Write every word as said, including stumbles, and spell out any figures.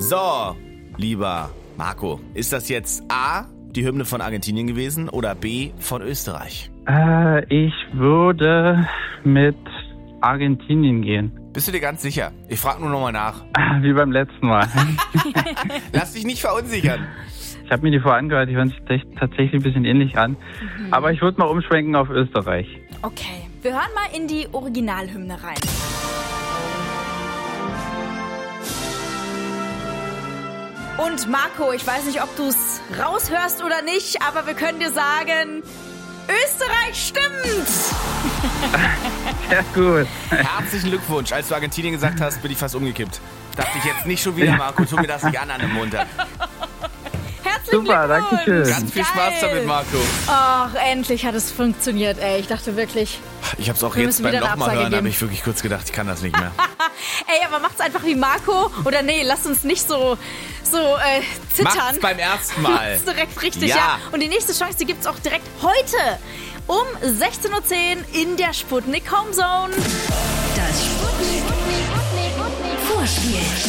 So, lieber Marco, ist das jetzt A, die Hymne von Argentinien gewesen oder B, von Österreich? Äh, ich würde mit Argentinien gehen. Bist du dir ganz sicher? Ich frage nur nochmal nach. Wie beim letzten Mal. Lass dich nicht verunsichern. Ich habe mir die vorher angehört, die hören sich tatsächlich ein bisschen ähnlich an. Mhm. Aber ich würde mal umschwenken auf Österreich. Okay, wir hören mal in die Originalhymne rein. Und Marco, ich weiß nicht, ob du es raushörst oder nicht, aber wir können dir sagen, Österreich stimmt! Sehr gut. Herzlichen Glückwunsch. Als du Argentinien gesagt hast, bin ich fast umgekippt. Dachte ich jetzt nicht schon wieder, Marco, tu mir das nicht an an dem Montag. Herzlichen Super, Glückwunsch. danke schön. Ganz viel Spaß damit, Marco. Ach, endlich hat es funktioniert, ey. Ich dachte wirklich... Ich hab's auch Wir jetzt müssen beim wieder eine nochmal Absage hören, habe geben. ich wirklich kurz gedacht, ich kann das nicht mehr. Ey, aber macht's einfach wie Marco. Oder nee, lasst uns nicht so, so äh, zittern. Macht's beim ersten Mal. Macht's direkt richtig, ja. Ja. Und die nächste Chance, die gibt's auch direkt heute um sechzehn Uhr zehn in der Sputnik Home Zone. Das Sputnik Vorspiel.